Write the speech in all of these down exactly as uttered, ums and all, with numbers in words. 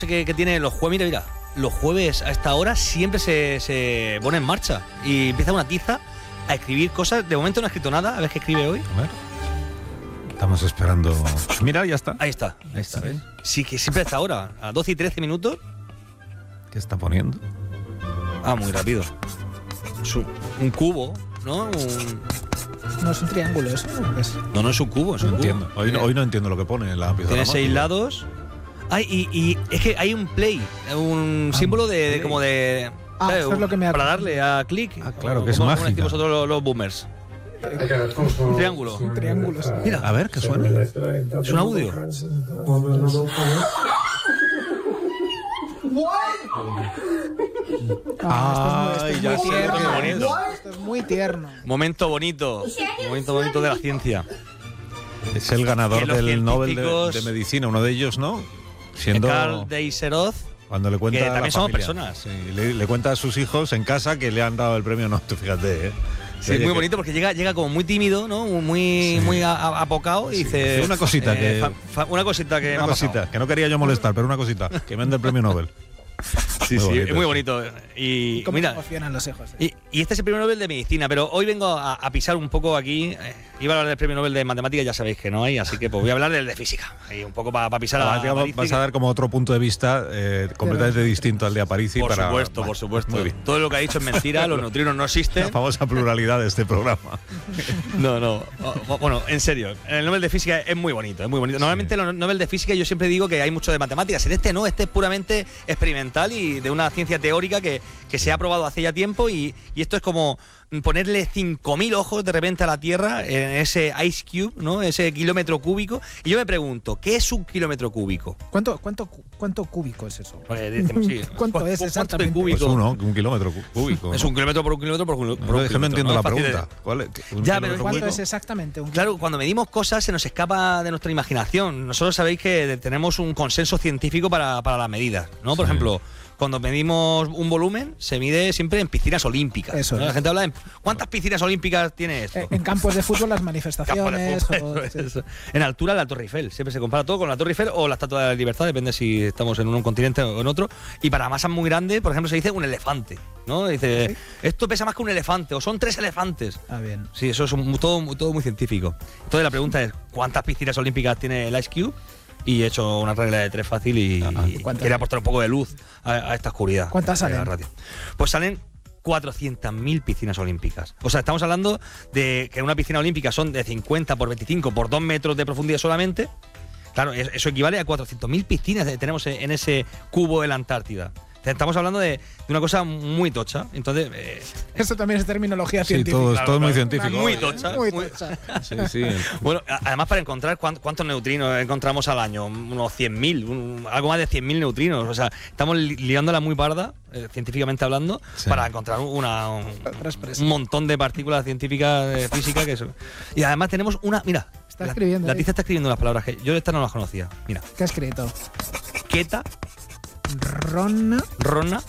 que, que tiene los jueves, mira, mira, los jueves a esta hora siempre se, se pone en marcha y empieza una tiza a escribir cosas. De momento no ha escrito nada, a ver qué escribe hoy. A ver. Estamos esperando. Mira, ya está. Ahí está, ahí está, ¿ves? Sí, que siempre a esta hora, a doce y trece minutos. ¿Qué está poniendo? Ah, muy rápido. Es un, un cubo, ¿no? Un... No es un triángulo, eso ¿no? Es... No, no es un cubo, es no un entiendo. cubo. Hoy no, hoy no entiendo lo que pone en la pizarra. Tiene seis lados. Ay, y, y es que hay un play, un ah, símbolo de, de como de. Ah, ¿sabes? eso es lo que me ha... Para darle a clic. Ah, claro, que es como mágica. vosotros los, los boomers. Un triángulo. Un triángulo. Sí. Mira, a ver, ¿qué suena? Es un audio. Ah, esto es muy, esto es muy tierno. tierno. Bonito. Esto es muy tierno. Momento bonito. Momento bonito de la ciencia. Es el ganador del Nobel de, de Medicina, uno de ellos, ¿no? Siendo Karl Deiseroth. Cuando le cuenta que a la también somos familia. personas. Sí, le, le cuenta a sus hijos en casa que le han dado el premio Nobel, fíjate, ¿eh? Sí, muy bonito porque llega, llega como muy tímido, ¿no? Muy, sí. muy apocado y sí. dice. Sí, una cosita eh, que. Fa, fa, una cosita que. Una me cosita, pasado. que no quería yo molestar, pero una cosita, que me den el premio Nobel. Sí, muy sí, bonito, es muy bonito. Y, y cómo mira, se emocionan los hijos. ¿eh? Y, y este es el premio Nobel de Medicina, pero hoy vengo a, a pisar un poco aquí. Eh, iba a hablar del premio Nobel de Matemáticas, ya sabéis que no hay, así que pues voy a hablar del de Física. Y un poco para pa pisar ah, a, a Vas que... a dar como otro punto de vista eh, completamente pero, distinto al de Aparici. Por para, supuesto, vale, por supuesto. Todo lo que ha dicho es mentira, los neutrinos no existen. La famosa pluralidad de este programa. No, no. Bueno, en serio, el Nobel de Física es muy bonito, es muy bonito. Normalmente sí. El Nobel de Física yo siempre digo que hay mucho de matemáticas. En este no, este es puramente experimental y de una ciencia teórica que, que se ha probado hace ya tiempo y, y esto es como ponerle cinco mil ojos de repente a la Tierra en ese ice cube, ¿no? Ese kilómetro cúbico. Y yo me pregunto, ¿qué es un kilómetro cúbico? ¿Cuánto, cuánto, cuánto cúbico es eso? Pues decimos, sí. ¿Cuánto es exactamente? Cúbico? Pues uno, un kilómetro cúbico. Es ¿no? un kilómetro por un kilómetro por un, por no, un es que no entiendo ¿no? la pregunta. De... ¿Cuál es? Ya, pero ¿cuánto cúbico? Es exactamente? Un claro, cuando medimos cosas se nos escapa de nuestra imaginación. Nosotros sabéis que tenemos un consenso científico para, para las medidas, ¿no? Por sí. ejemplo, cuando medimos un volumen, se mide siempre en piscinas olímpicas. Eso ¿no? es. La gente habla de ¿cuántas piscinas olímpicas tiene esto? En campos de fútbol, las manifestaciones. Fútbol, o, sí. En altura, la Torre Eiffel. Siempre se compara todo con la Torre Eiffel o la Estatua de la Libertad, depende si estamos en un continente o en otro. Y para masas muy grandes, por ejemplo, se dice un elefante, ¿no? Dice, ¿sí? Esto pesa más que un elefante, o son tres elefantes. Ah, bien. Sí, eso es un, todo, todo muy científico. Entonces la pregunta es, ¿cuántas piscinas olímpicas tiene el Ice Cube? Y he hecho una regla de tres fácil y, y quería aportar un poco de luz a, a esta oscuridad. ¿Cuántas salen? Pues salen cuatrocientas mil piscinas olímpicas. O sea, estamos hablando de que una piscina olímpica son de cincuenta por veinticinco por dos metros de profundidad solamente. Claro, eso equivale a cuatrocientas mil piscinas que tenemos en ese cubo de la Antártida. Estamos hablando de, de una cosa muy tocha. Entonces, eh, eso también es terminología sí, científica. Todo, claro, todo claro, muy científico. Muy tocha. Muy muy tocha. Sí, sí. Bueno, además para encontrar cuántos neutrinos encontramos al año, unos cien mil, un, algo más de cien mil neutrinos. O sea, estamos liándola muy parda, eh, científicamente hablando, sí. para encontrar una, un, un montón de partículas científicas de física. Que eso. Y además tenemos una, mira, está escribiendo. La, la tiza está escribiendo unas palabras que yo estas no las conocía. Mira. ¿Qué ha escrito? Queta. Ronna. Ronna.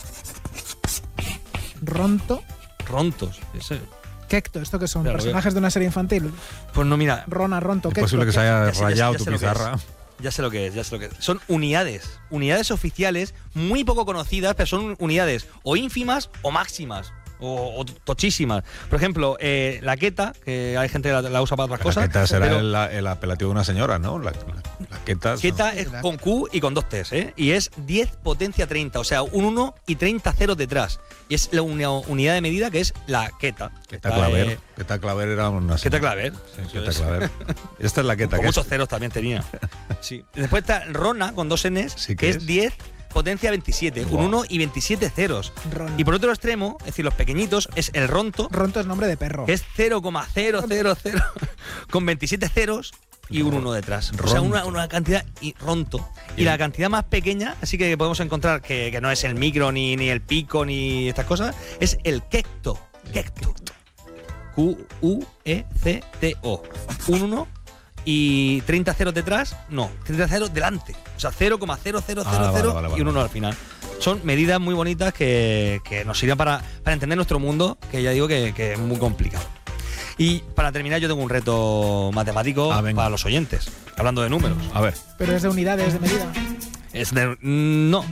Ronto. Rontos. Ese. Kekto, ¿esto qué son? Claro, ¿Personajes de una serie infantil? Pues no, mira. Rona, Ronto, es Kekto. posible que se haya ya sé, rayado ya sé, ya tu sé pizarra. Ya sé lo que es, ya sé lo que es. Son unidades. Unidades oficiales muy poco conocidas, pero son unidades o ínfimas o máximas. O, o tochísimas. Por ejemplo, eh, la queta, que hay gente que la, la usa para otras la cosas. La queta será el, el apelativo de una señora, ¿no? La, la, la queta. Queta es con Q y con dos T's, ¿eh? Y es diez potencia treinta, o sea, un uno y treinta ceros detrás. Y es la uni unidad de medida que es la queta. Queta claver. Eh, queta claver era una. Queta claver. Sí, queta claver. Esta es la queta. Con muchos ceros también tenía. Sí. Después está Rona con dos N's, sí, que es, es diez. Potencia veintisiete, wow. Un uno y veintisiete ceros. Ron. Y por otro extremo, es decir, los pequeñitos, es el ronto. Ronto es nombre de perro. Que es cero coma cero cero cero con veintisiete ceros y un uno detrás. Ronto. O sea, una, una cantidad y ronto. Y la cantidad más pequeña, así que podemos encontrar que, que no es el micro, ni, ni el pico, ni estas cosas, es el kekto. Kekto. Q U E C T O. Un uno y treinta ceros detrás, no, treinta ceros delante. O sea, cero coma cero cero cero ah, cero vale, vale, vale. Y un uno al final. Son medidas muy bonitas que, que nos sirven para, para entender nuestro mundo, que ya digo que, que es muy complicado. Y para terminar, yo tengo un reto matemático ah, para los oyentes, hablando de números. A ver. Pero es de unidades de medida. Es Es de, no,